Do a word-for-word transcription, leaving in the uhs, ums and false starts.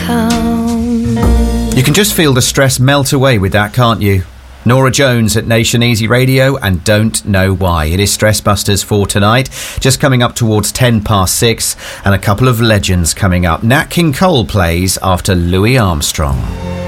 come. You can just feel the stress melt away with that, can't you? Nora Jones at Nation Easy Radio and Don't Know Why. It is Stress Busters for tonight, just coming up towards ten past six, and a couple of legends coming up. Nat King Cole plays after Louis Armstrong.